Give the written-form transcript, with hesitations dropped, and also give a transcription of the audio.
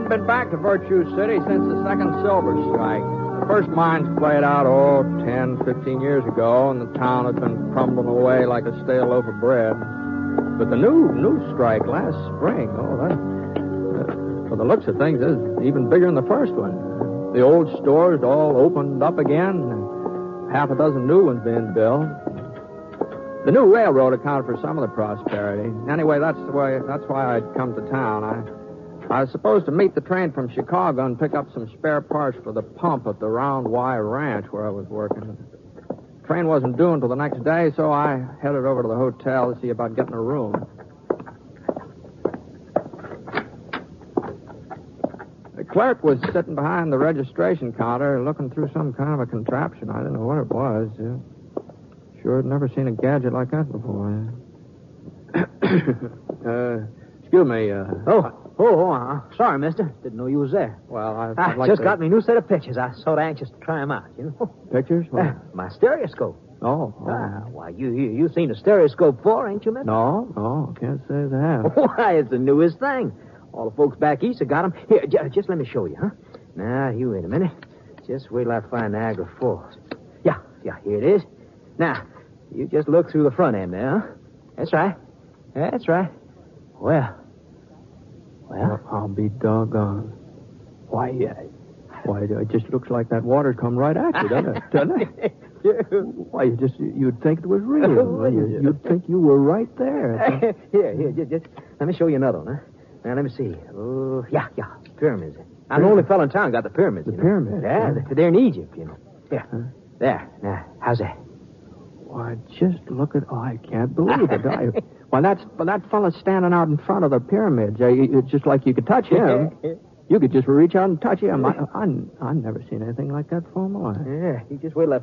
haven't been back to Virtue City since the second silver strike. The first mines played out, 10, 15 years ago, and the town had been crumbling away like a stale loaf of bread. But the new strike last spring, for the looks of things, is even bigger than the first one. The old stores all opened up again, and half a dozen new ones being built. The new railroad accounted for some of the prosperity. Anyway, that's why I'd come to town. I was supposed to meet the train from Chicago and pick up some spare parts for the pump at the Round Y Ranch where I was working. The train wasn't due until the next day, so I headed over to the hotel to see about getting a room. The clerk was sitting behind the registration counter looking through some kind of a contraption. I didn't know what it was. Sure had never seen a gadget like that before. Excuse me. Sorry, mister. Didn't know you was there. Well, I just got me a new set of pictures. I was sort of anxious to try them out, you know. Pictures? My stereoscope. Oh. Why, you seen a stereoscope before, ain't you, mister? No, can't say as I have. Why, it's the newest thing. All the folks back east have got them. Here, just let me show you, huh? Now, you wait a minute. Just wait till I find Niagara Falls. Yeah, here it is. Now, you just look through the front end there, huh? That's right. Well, I'll be doggone. Why, it just looks like that water's come right at you, doesn't it? Why, you'd think it was real. You'd think you were right there. Here, just let me show you another one, huh? Now, let me see. Oh, yeah, pyramids. I'm the only fellow in town got the pyramids. The pyramids? Yeah, they're in Egypt, you know. Yeah. Huh? There. Now, how's that? Why, just look at... I can't believe it. Well, that fella standing out in front of the pyramids, it's just like you could touch him. You could just reach out and touch him. I've never seen anything like that before in my life. Yeah, you just wait till I